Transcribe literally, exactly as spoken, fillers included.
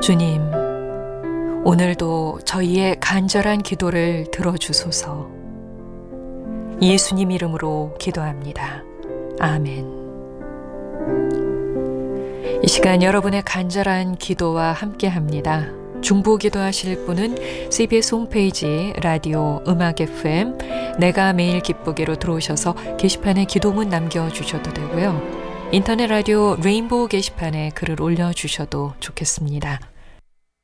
주님, 오늘도 저희의 간절한 기도를 들어주소서. 예수님 이름으로 기도합니다. 아멘. 이 시간 여러분의 간절한 기도와 함께합니다. 중보 기도하실 분은 씨비에스 홈페이지 라디오 음악 에프엠 내가 매일 기쁘게로 들어오셔서 게시판에 기도문 남겨주셔도 되고요. 인터넷 라디오 레인보우 게시판에 글을 올려주셔도 좋겠습니다.